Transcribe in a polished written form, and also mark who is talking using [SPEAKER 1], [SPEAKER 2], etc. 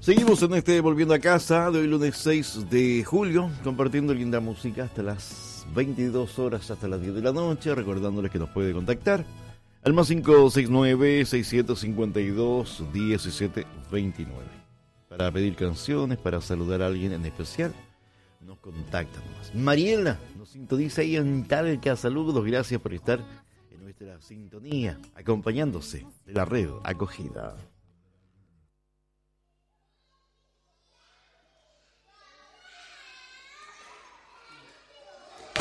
[SPEAKER 1] Seguimos en este Volviendo a Casa de hoy lunes 6 de julio, compartiendo linda música hasta las 22 horas, hasta las 10 de la noche, recordándoles que nos puede contactar al más 569-652-1729. Para pedir canciones, para saludar a alguien en especial, nos contactan más. Mariela nos sintoniza ahí en Talca. Saludos, gracias por estar en nuestra sintonía, acompañándose de la red acogida.